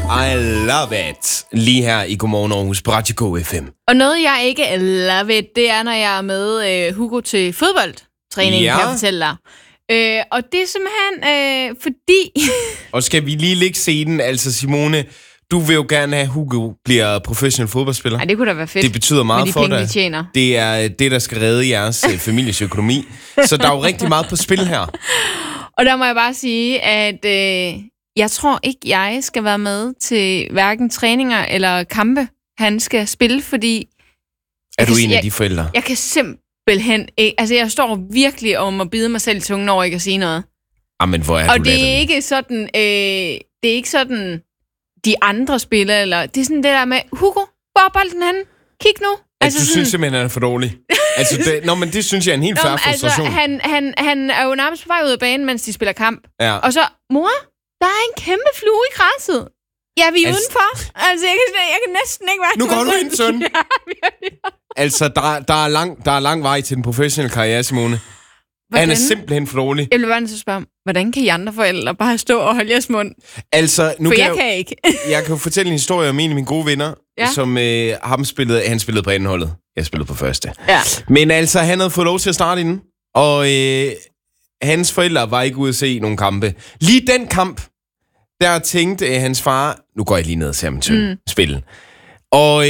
I love it. Lige her i Godmorgen Aarhus på Radio KFM. Og noget, jeg ikke love it, det er, når jeg er med Hugo til fodboldtræning, kan jeg fortælle dig. Og det er simpelthen fordi... Og skal vi lige lægge scenen? Altså, Simone, du vil jo gerne have, Hugo bliver professionel fodboldspiller. Nej, det kunne da være fedt. Det betyder meget for dig. De tjener. Det er det, der skal redde jeres families økonomi. Så der er jo rigtig meget på spil her. Og der må jeg bare sige, at jeg tror ikke, jeg skal være med til hverken træninger eller kampe, han skal spille, fordi... Er du en af de forældre? Jeg kan simpelthen ikke... Altså, jeg står virkelig om at bide mig selv i tungen over ikke at sige noget. Jamen, hvor er og du det er ikke sådan... det er ikke sådan... de andre spillere, eller... Det er sådan det der med, Hugo, hvor er bolden henne? Kig nu. Altså, du synes simpelthen, han er for dårlig. Men det synes jeg er en helt fair frustration. Han er jo nærmest på vej ud af banen, mens de spiller kamp. Ja. Og så, mor, der er en kæmpe flue i græsset. Ja, vi er udenfor. Altså, jeg kan næsten ikke være... Nu går du ind, søn. Altså, der er lang vej til den professionelle karriere, Simone. Hvordan? Han er simpelthen for dårlig. Jeg vil bare nødt til at spørge, hvordan kan I andre forældre bare stå og holde jeres mund? Altså, nu for jeg kan ikke. Jeg kan jo fortælle en historie om en af mine gode venner, som han spillede på anden holdet. Jeg spillede på første. Ja. Men altså, han havde fået lov til at starte inden, og hans forældre var ikke ude at se nogle kampe. Lige den kamp, der tænkte hans far, nu går jeg lige ned og ser min søn spille. Og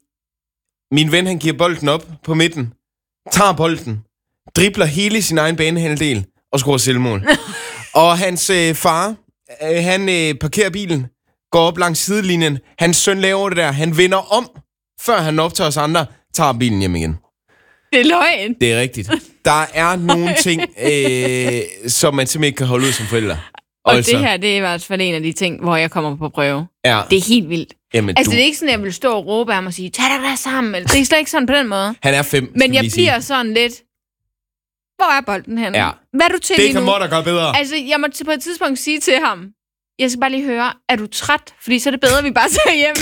min ven, han giver bolden op på midten, tager bolden, dribler hele sin egen banehalvdel og scorer selvmål. Og hans far, han parkerer bilen, går op langs sidelinjen. Hans søn laver det der. Han vender om, før han optager os andre, tager bilen hjem igen. Det er løgn. Det er rigtigt. Der er nogle ting, som man simpelthen ikke kan holde ud som forældre. Og altså, det her, det er i hvert fald en af de ting, hvor jeg kommer på prøve. Ja. Det er helt vildt. Jamen, altså, det er ikke sådan, at jeg vil stå og råbe af ham og sige, tag dig der sammen. Det er slet ikke sådan på den måde. Han er 5. Men jeg bliver sådan lidt... Hvor er bolden henne? Ja. Hvad er du til det lige nu? Det kan Motter gøre bedre. Altså, jeg må på et tidspunkt sige til ham, jeg skal bare lige høre, er du træt? Fordi så er det bedre, at vi bare tager hjem.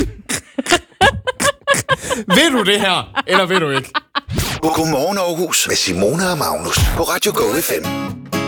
Ved du det her, eller ved du ikke? Godmorgen Aarhus med Simone og Magnus på Radio KFM.